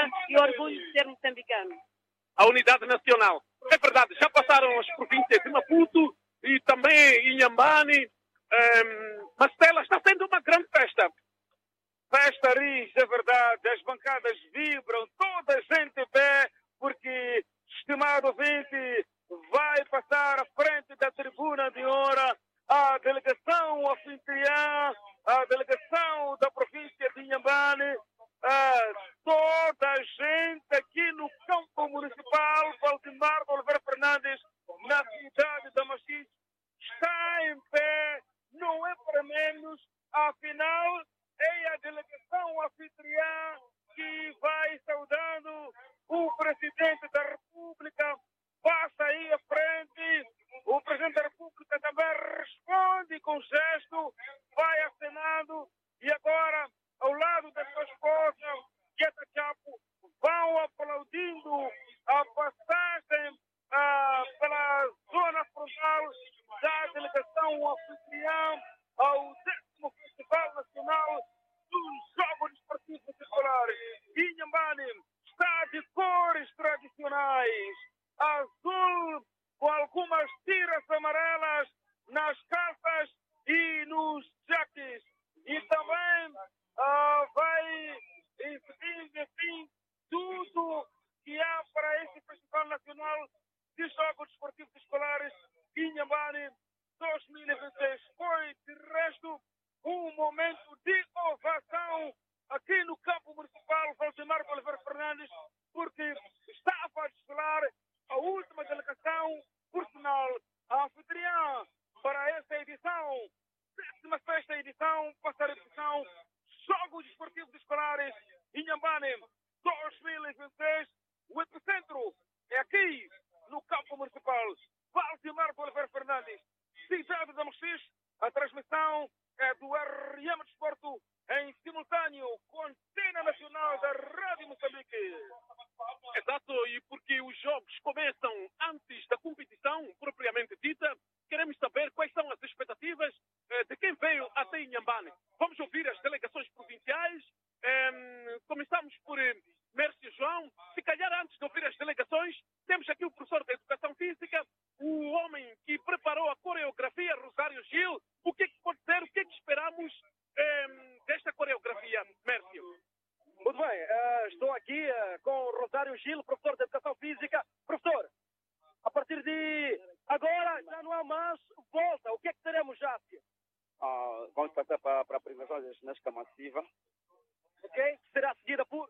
alegria e orgulho de ser moçambicano. A unidade nacional. É verdade, já passaram as províncias de Maputo e também Inhambane. Mas Stella, está sendo uma grande festa. Festa Riz, é verdade, as bancadas vibram, toda a gente vê, porque, estimado ouvinte, vai passar à frente da tribuna de honra a delegação anfitriã, a delegação da província de Inhambane, toda a gente aqui no campo municipal Valdemar Oliveira Fernandes, na cidade da Machixe, está em pé, não é para menos, afinal, é a delegação anfitriã que vai saudando o presidente da República, passa aí à frente, o presidente da República também responde com gesto, vai acenando e agora, ao lado da sua esposa, Quieta Chapo, vão aplaudindo a passagem pela zona frontal da delegação anfitriã ao 10º Festival Nacional dos Jogos Desportivos Escolares. Inhambane está de cores tradicionais, azul com algumas tiras amarelas nas calças e nos jaques. E também vai exibindo, enfim, tudo que há para este Festival Nacional de Jogos Desportivos Escolares Inhambane 2026. Foi, de resto, um momento de ovação aqui no campo municipal Valdemar Oliveira Fernandes, porque estava a desfilar a última delegação, por sinal, a anfitriã para esta edição, 16ª edição, passada edição, Jogos Desportivos Escolares Inhambane 2026. O epicentro é aqui, no campo municipal Valdemar Oliveira Fernandes, cidade da Machixe. A transmissão é do RM Desporto em simultâneo com a antena nacional da Rádio Moçambique. Exato, e porque os jogos começam antes da competição propriamente dita, queremos saber quais são as expectativas de quem veio até Inhambane. Vamos ouvir as delegações provinciais. Começamos por Mércio João. Se calhar antes de ouvir as delegações, temos aqui o professor de Educação Física, o homem que preparou a coreografia, Rosário Gil. O que é que pode ser, o que é que esperamos desta coreografia, Mércio? Muito bem, estou aqui com o Rosário Gil, professor de Educação Física. Professor, a partir de agora já não há mais volta. O que é que teremos já? Vamos passar para a apresentação da ginástica massiva. Ok? Será seguida por?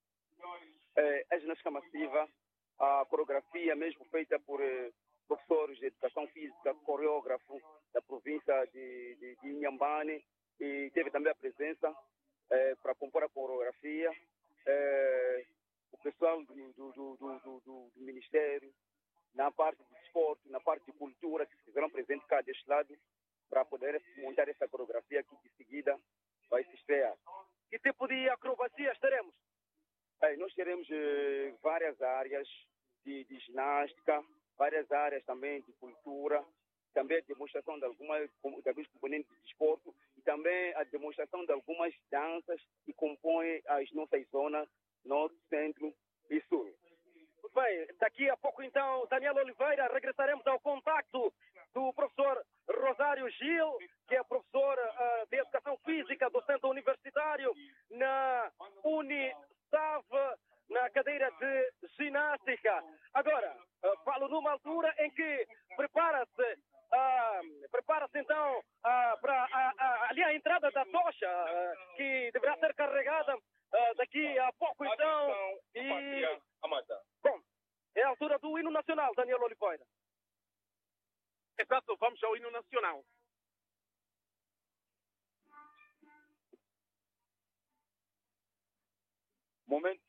A ginástica massiva, a coreografia mesmo feita por professores de Educação Física, coreógrafo da província de Inhambane, e teve também a presença para compor a coreografia, o pessoal do Ministério, na parte de esporte, na parte de cultura, que estiveram presentes cá deste lado, para poder montar essa coreografia que de seguida vai se estrear. Que tipo de acrobacias teremos? Nós teremos várias áreas de ginástica, várias áreas também de cultura, também a demonstração de alguns componentes de esporte e também a demonstração de algumas danças que compõem as nossas zonas norte, centro e sul. Muito bem, daqui a pouco então, Daniel Oliveira, regressaremos ao contacto do professor Rosário Gil, que é professor de Educação Física, docente universitário na Unisav, na cadeira de ginástica. Agora, falo numa altura em que prepara-se então para ali a entrada da tocha, que deverá ser carregada daqui a pouco então. E, bom, é a altura do hino nacional, Daniel Oliveira. Exato, vamos ao hino nacional. Momento.